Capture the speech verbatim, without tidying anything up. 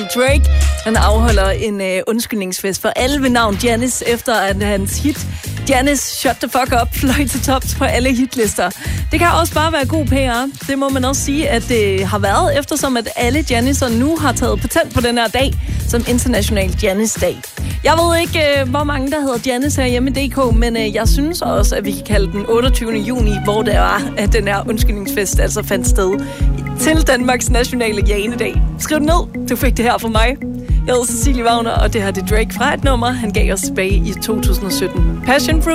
Drake, han afholder en øh, undskyldningsfest for alle ved navn Giannis, efter at hans hit Giannis Shut the Fuck Up fløj til tops på alle hitlister. Det kan også bare være god P R. Det må man også sige, at det har været, eftersom at alle Giannis'er nu har taget patent på den her dag som International Giannis-dag. Jeg ved ikke, øh, hvor mange der hedder Giannis herhjemme i D K, men øh, jeg synes også, at vi kan kalde den otteogtyvende juni, hvor det var, at den her undskyldningsfest altså fandt sted til Danmarks nationale Janedag. Skriv det ned. Du fik det her fra mig. Jeg hedder Cecilie Wagner, og det her er Drake fra et nummer, han gav os tilbage i to tusind og sytten. Passion Fruit.